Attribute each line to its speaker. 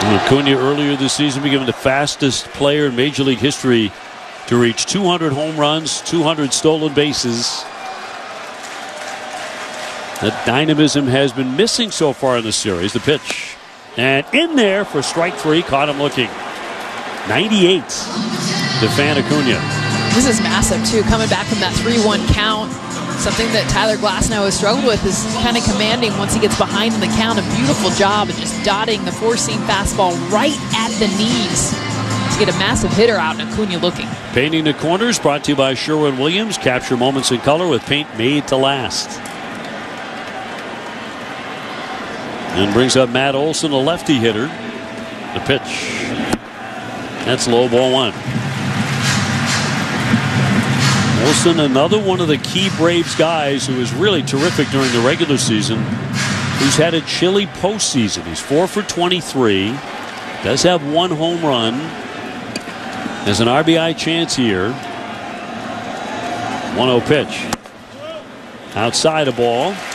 Speaker 1: Acuna earlier this season became the fastest player in Major League history to reach 200 home runs, 200 stolen bases. That dynamism has been missing so far in the series. The pitch. And in there for strike three. Caught him looking. 98 to Fan Acuna.
Speaker 2: This is massive, too. Coming back from that 3-1 count. Something that Tyler Glasnow has struggled with is kind of commanding once he gets behind in the count. A beautiful job of just dotting the four-seam fastball right at the knees to get a massive hitter out and Acuna looking.
Speaker 1: Painting the corners brought to you by Sherwin-Williams. Capture moments in color with paint made to last. And brings up Matt Olson, a lefty hitter. The pitch. That's low, ball one. Olson, another one of the key Braves guys who was really terrific during the regular season, who's had a chilly postseason. He's 4 for 23. Does have one home run. There's an RBI chance here. 1-0 pitch. Outside a ball.